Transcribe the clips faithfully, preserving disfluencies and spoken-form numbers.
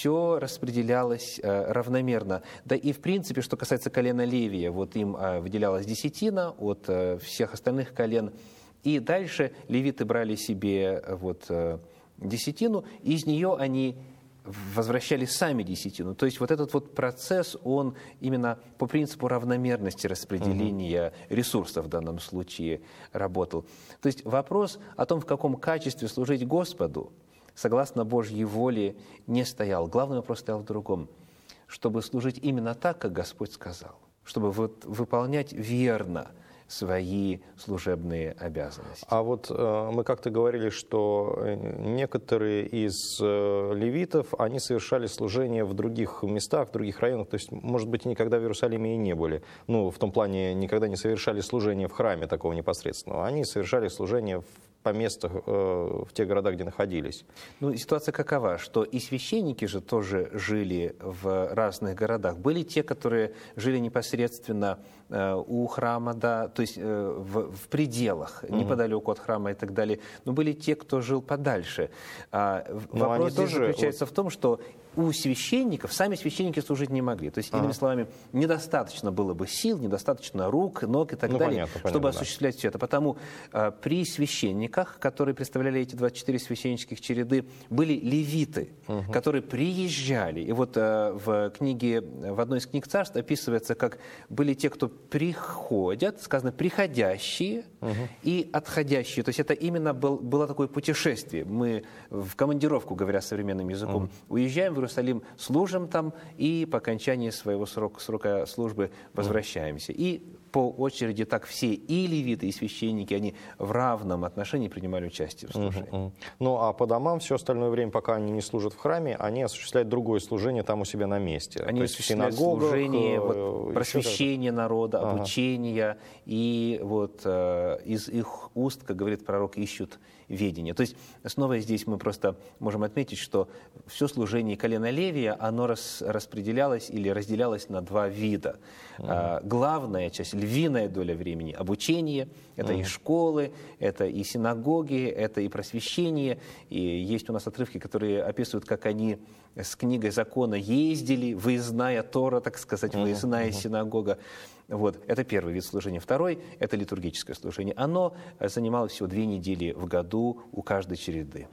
все распределялось равномерно. Да и в принципе, что касается колена Левия, вот им выделялась десятина от всех остальных колен. И дальше левиты брали себе вот десятину, и из нее они возвращали сами десятину. То есть вот этот вот процесс, он именно по принципу равномерности распределения mm-hmm. ресурсов в данном случае работал. То есть вопрос о том, в каком качестве служить Господу, согласно Божьей воле, не стоял. Главный вопрос стоял в другом. Чтобы служить именно так, как Господь сказал. Чтобы вот выполнять верно свои служебные обязанности. А вот э, мы как-то говорили, что некоторые из э, левитов, они совершали служение в других местах, в других районах, то есть, может быть, никогда в Иерусалиме и не были. Ну, в том плане, никогда не совершали служение в храме такого непосредственного. Они совершали служение в по местах, э, в тех городах, где находились. Ну, ситуация какова, что и священники же тоже жили в разных городах. Были те, которые жили непосредственно э, у храма, да, то есть э, в, в пределах, угу. неподалеку от храма и так далее. Но были те, кто жил подальше. А, вопрос здесь тоже заключается вот... в том, что у священников, сами священники служить не могли. То есть, иными ага. словами, недостаточно было бы сил, недостаточно рук, ног и так ну, далее, понятно, чтобы понятно, осуществлять да. все это. Потому э, при священниках, которые представляли эти двадцать четыре священнических череды, были левиты, угу. которые приезжали. И вот э, в книге, в одной из книг Царств описывается, как были те, кто приходят, сказано, приходящие угу. и отходящие. То есть это именно был, было такое путешествие. Мы в командировку, говоря современным языком, угу. уезжаем в Иерусалим, служим там и по окончании своего срока, срока службы возвращаемся. И по очереди так все, и левиты, и священники, они в равном отношении принимали участие в служении. Uh-huh. Ну а по домам все остальное время, пока они не служат в храме, они осуществляют другое служение там у себя на месте. Они осуществляют служение, вот, просвещение народа, ага. обучение, и вот э, из их уст, как говорит пророк, ищут ведение. То есть снова здесь мы просто можем отметить, что все служение колена Левия, оно рас, распределялось или разделялось на два вида. Uh-huh. А, главная часть, львиная доля времени — обучение, это uh-huh. и школы, это и синагоги, это и просвещение. И есть у нас отрывки, которые описывают, как они с книгой закона ездили, выездная Тора, так сказать, uh-huh. выездная uh-huh. синагога. Вот. Это первый вид служения. Второй – это литургическое служение. Оно занимало всего две недели в году у каждой череды.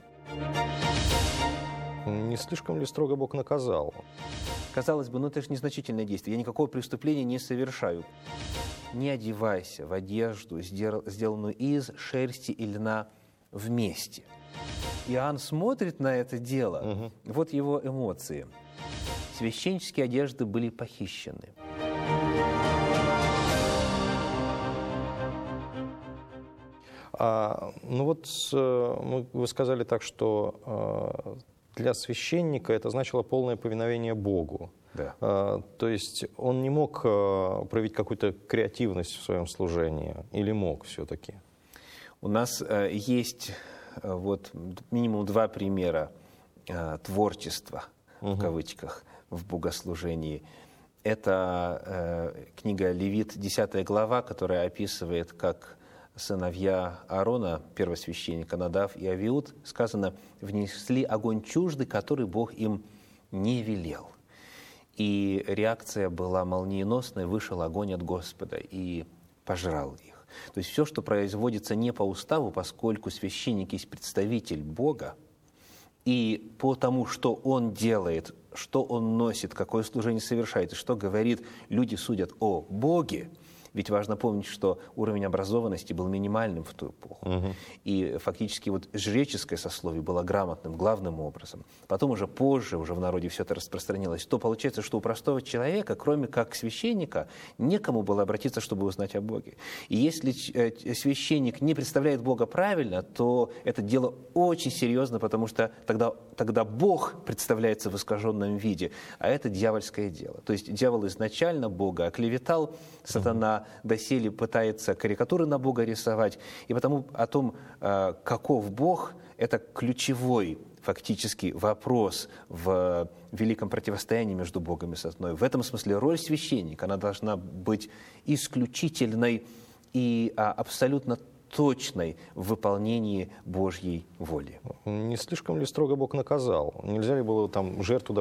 Не слишком ли строго Бог наказал? Казалось бы, ну это же незначительное действие. Я никакого преступления не совершаю. Не одевайся в одежду, сделанную из шерсти и льна вместе. Иоанн смотрит на это дело. Угу. Вот его эмоции. Священнические одежды были похищены. А, ну вот мы, вы сказали так, что для священника это значило полное повиновение Богу. Да. А, то есть он не мог проявить какую-то креативность в своем служении, или мог все-таки? У нас э, есть э, вот минимум два примера э, творчества, угу. в кавычках, в богослужении. Это э, книга Левит, десятая глава, которая описывает, как сыновья Аарона, первосвященника Надав и Авиуд, сказано, внесли огонь чуждый, который Бог им не велел. И реакция была молниеносная, вышел огонь от Господа и пожрал их. То есть все, что производится не по уставу, поскольку священник есть представитель Бога, и по тому, что он делает, что он носит, какое служение совершает, и что говорит, люди судят о Боге. Ведь важно помнить, что уровень образованности был минимальным в ту эпоху. Угу. И фактически вот жреческое сословие было грамотным главным образом. Потом уже позже, уже в народе все это распространилось. То получается, что у простого человека, кроме как священника, некому было обратиться, чтобы узнать о Боге. И если священник не представляет Бога правильно, то это дело очень серьезно, потому что тогда, тогда Бог представляется в искаженном виде. А это дьявольское дело. То есть дьявол изначально Бога оклеветал, сатана доселе пытается карикатуры на Бога рисовать, и потому о том, каков Бог, это ключевой фактически вопрос в великом противостоянии между Богом и сатаной. В этом смысле роль священника, она должна быть исключительной и абсолютно точной в выполнении Божьей воли. Не слишком ли строго Бог наказал? Нельзя ли было там жертву, допустим,